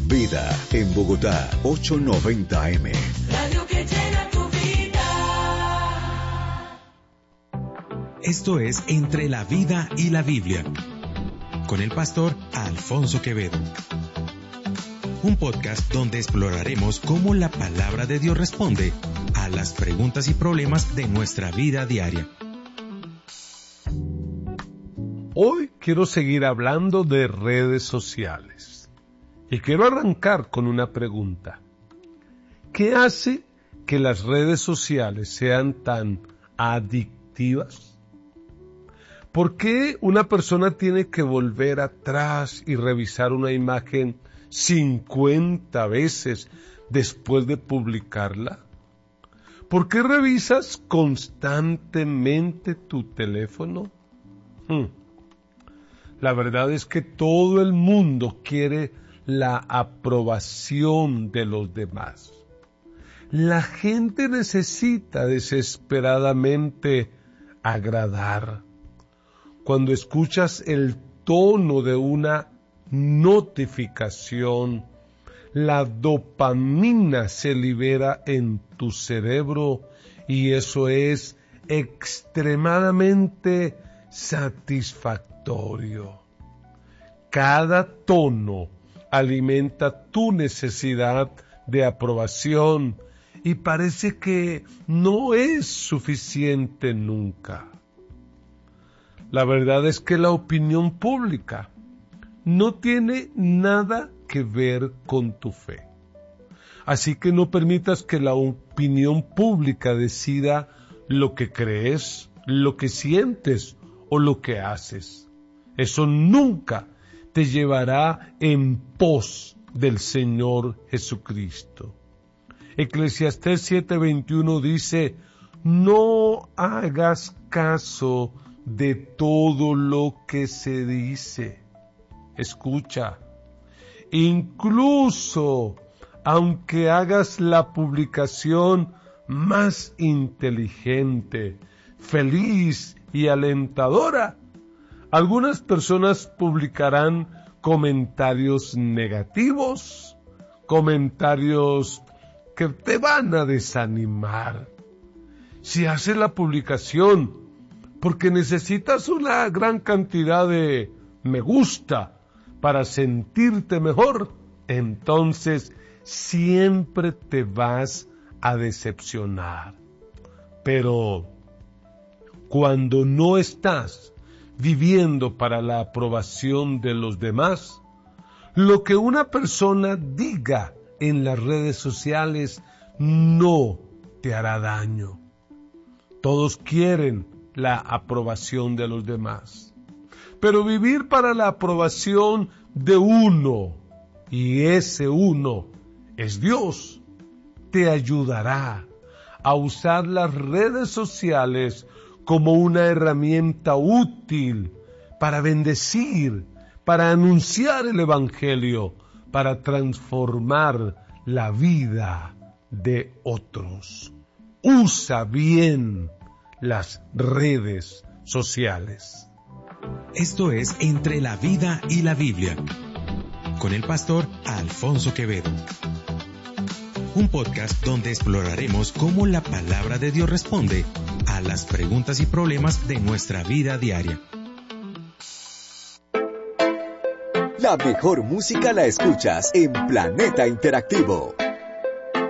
Vida en Bogotá, 890 AM. Radio que llena tu vida. Esto es Entre la Vida y la Biblia, con el pastor Alfonso Quevedo. Un podcast donde exploraremos cómo la palabra de Dios responde a las preguntas y problemas de nuestra vida diaria. Hoy quiero seguir hablando de redes sociales y quiero arrancar con una pregunta. ¿Qué hace que las redes sociales sean tan adictivas? ¿Por qué una persona tiene que volver atrás y revisar una imagen 50 veces después de publicarla? ¿Por qué revisas constantemente tu teléfono? La verdad es que todo el mundo quiere la aprobación de los demás. La gente necesita desesperadamente agradar. Cuando escuchas el tono de una notificación, la dopamina se libera en tu cerebro y eso es extremadamente satisfactorio. Cada tono alimenta tu necesidad de aprobación y parece que no es suficiente nunca. La verdad es que la opinión pública no tiene nada que ver con tu fe. Así que no permitas que la opinión pública decida lo que crees, lo que sientes o lo que haces. Eso nunca te llevará en pos del Señor Jesucristo. Eclesiastés 7:21 dice: no hagas caso de todo lo que se dice. Escucha, incluso aunque hagas la publicación más inteligente, feliz y alentadora, algunas personas publicarán comentarios negativos, comentarios que te van a desanimar. Si haces la publicación porque necesitas una gran cantidad de me gusta para sentirte mejor, entonces siempre te vas a decepcionar. Pero cuando no estás viviendo para la aprobación de los demás, lo que una persona diga en las redes sociales no te hará daño. Todos quieren la aprobación de los demás, pero vivir para la aprobación de uno, y ese uno es Dios, te ayudará a usar las redes sociales como una herramienta útil para bendecir, para anunciar el Evangelio, para transformar la vida de otros. Usa bien las redes sociales. Esto es Entre la Vida y la Biblia, con el pastor Alfonso Quevedo. Un podcast donde exploraremos cómo la palabra de Dios responde a las preguntas y problemas de nuestra vida diaria. La mejor música la escuchas en Planeta Interactivo.